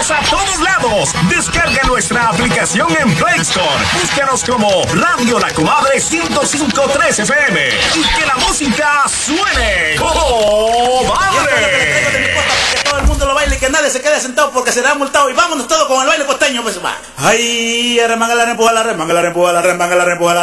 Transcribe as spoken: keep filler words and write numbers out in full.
a todos lados. Descarga nuestra aplicación en Play Store. Búscanos como Radio La Comadre ciento cinco punto tres F M. Y que la música suene. ¡Oh, madre! Que todo el mundo lo baile y que nadie se quede sentado porque será multado. Y vámonos todos con el baile costeño, pues va. Ay, arremanga la rempuja, la remanga la rempuja, la remanga la rempuja, la